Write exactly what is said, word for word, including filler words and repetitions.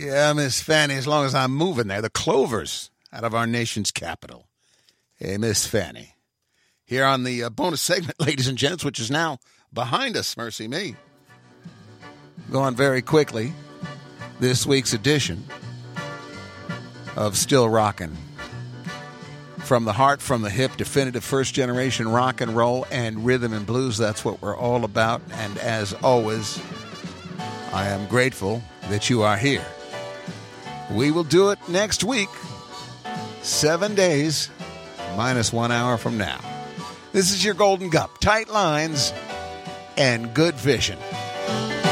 Yeah, Miss Fanny, as long as I'm moving there. The Clovers out of our nation's capital. Hey, Miss Fanny. Here on the uh, bonus segment, ladies and gents, which is now behind us, mercy me. Going very quickly, this week's edition of Still Rockin'. From the heart, from the hip, definitive first-generation rock and roll and rhythm and blues. That's what we're all about. And as always, I am grateful that you are here. We will do it next week, seven days, minus one hour from now. This is your Golden Gup. Tight lines and good vision.